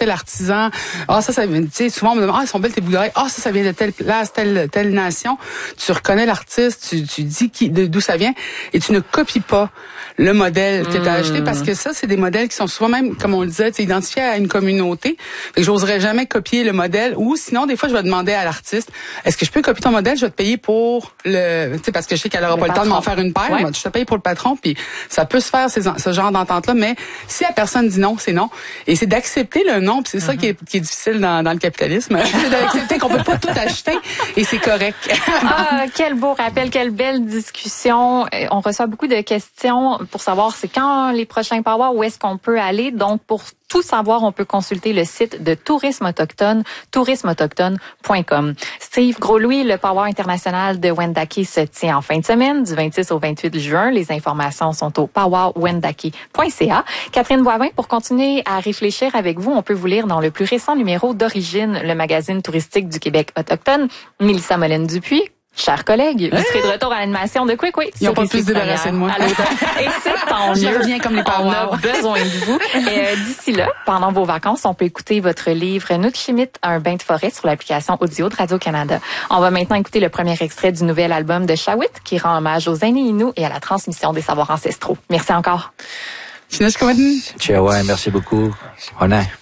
tel artisan. Ah, ça vient, tu sais, souvent on me demande, ah, ils sont belles tes boucles d'oreilles. Ah, ça vient de telle place, telle nation. Tu reconnais l'artiste, tu dis d'où ça vient et tu ne copies pas le modèle que tu as acheté parce que ça, c'est des modèles qui sont souvent même, comme on le disait, identifiés à une communauté. Fait que j'oserais jamais copier le modèle ou sinon, des fois, je vais demander à l'artiste, est-ce que je peux copier ton modèle? Je vais te payer pour tu sais, parce que je sais qu'elle aura pas le temps de m'en faire une paire. Ouais. Je te paye pour le patron puis ça peut se faire ce genre d'entente-là, mais si la personne dit non, c'est non. Et c'est d'accepter le non, puis c'est ça qui est difficile dans le capitalisme. C'est d'accepter qu'on peut pas tout acheter et c'est correct. Quel beau rappel, quelle belle discussion. On reçoit beaucoup de questions pour savoir c'est quand les prochains powwows, où est-ce qu'on peut aller. Donc, pour tout savoir, on peut consulter le site de Tourisme Autochtone, tourismeautochtone.com. Steve Gros-Louis, le powwow international de Wendake se tient en fin de semaine, du 26 au 28 juin. Les informations sont au powwowwendake.ca. Catherine Boivin, pour continuer à réfléchir avec vous, on peut vous lire dans le plus récent numéro d'Origine, le magazine touristique du Québec autochtone. Mélissa Molène-Dupuis, chers collègues, vous serez de retour à l'animation de Quick Wit. Ils n'ont pas pu se débarrasser de moi. Et c'est tant mieux. Je reviens comme les powwows. On a besoin de vous. Et d'ici là, pendant vos vacances, on peut écouter votre livre Nutchimit, un bain de forêt sur l'application audio de Radio-Canada. On va maintenant écouter le premier extrait du nouvel album de Shawit qui rend hommage aux aînés Innu et à la transmission des savoirs ancestraux. Merci encore. Ciao, merci beaucoup. Honneur.